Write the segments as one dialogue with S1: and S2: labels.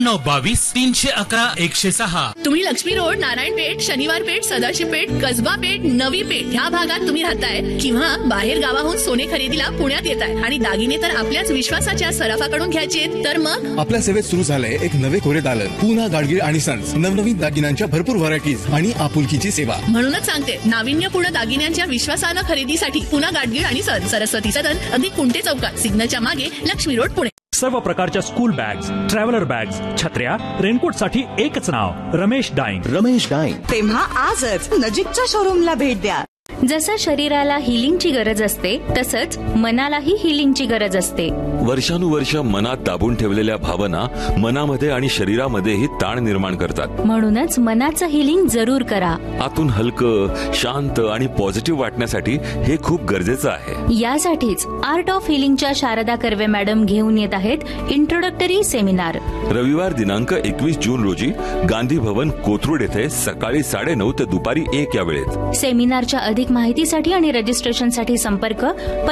S1: 922311
S2: तुम्ही लक्ष्मी रोड, नारायणपेठ, शनिवार पेठ, सदाशिव पेठ, कसबा पेठ, नवी पेठ ह्या भागात तुम्ही राहताय किंवा बाहेर गावाहून सोने खरेदीला पुण्यात येताय आणि दागिने तर आपल्याच विश्वासाच्या सराफाकडून घ्यायचे, तर मग
S3: आपल्या सेवेत सुरू झालंय एक नवे कोरे दालन, पूना गाडगीळ आणि सन्स. नवनवीन दागिन्यांच्या भरपूर व्हरायटीज आणि आपुलकीची सेवा.
S2: म्हणूनच सांगते, नाविन्यपूर्ण दागिन्यांच्या विश्वासानं खरेदीसाठी पुना गाडगीळ आणि सन्स, सरस्वती सदन, अगदी कुंटे चौकात, सिग्नलच्या मागे, लक्ष्मी रोड, पुणे.
S4: सर्व प्रकारच्या स्कूल बॅग्स, ट्रॅव्हलर बॅग्स, छत्र्या, रेनकोट साठी एकच नाव, रमेश डाईंग.
S5: रमेश डाईंग.
S6: तेव्हा आजच नजीकच्या शोरूमला भेट द्या.
S7: जसं शरीराला हिलिंगची गरज असते, तसंच मनालाही हिलिंगची गरज असते.
S8: वर्षानुवर्ष मनात दाबून ठेवलेल्या भावना मनामध्ये आणि शरीरामध्येही ताण निर्माण करतात.
S7: म्हणूनच मनाचं हिलिंग जरूर करा.
S8: आतून हलकं, शांत आणि पॉझिटिव्ह वाटण्यासाठी हे खूप गरजेचं आहे.
S7: यासाठीच art of हिलिंगच्या Sharda Karve madam घेऊन येत आहेत इंट्रोडक्टरी सेमिनार.
S8: रविवार दिनांक 21 जून रोजी गांधी भवन, कोथरूड येथे सकाळी 9:30 ते दुपारी 1 या वेळेत.
S7: सेमिनारच्या अधिक माहितीसाठी आणि रजिस्ट्रेशनसाठी संपर्क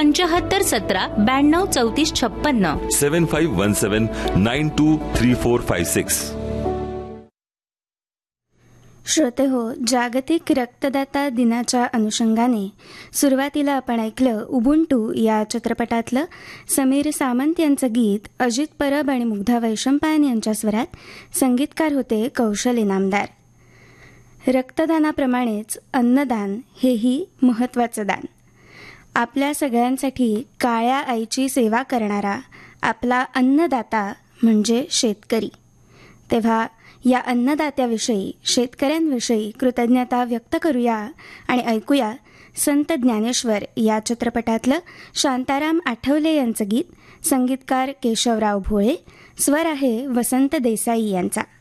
S7: 7517923456
S8: 7517923456.
S9: श्रोते हो, जागतिक रक्तदाता दिनाच्या अनुषंगाने सुरुवातीला आपण ऐकलं उबुंटू या चित्रपटातलं समीर सामंत यांचं गीत. अजित परब आणि मुग्धा वैशंपायन यांच्या स्वरात. संगीतकार होते कौशल इनामदार. रक्तदानाप्रमाणेच अन्नदान हेही महत्त्वाचं दान. आपल्या सगळ्यांसाठी काळ्या आईची सेवा करणारा आपला अन्नदाता म्हणजे शेतकरी. तेव्हा या अन्नदात्याविषयी, शेतकऱ्यांविषयी कृतज्ञता व्यक्त करूया आणि ऐकूया संत ज्ञानेश्वर या चित्रपटातलं शांताराम आठवले यांचं गीत. संगीतकार केशवराव भोळे, स्वर आहे वसंत देसाई यांचा.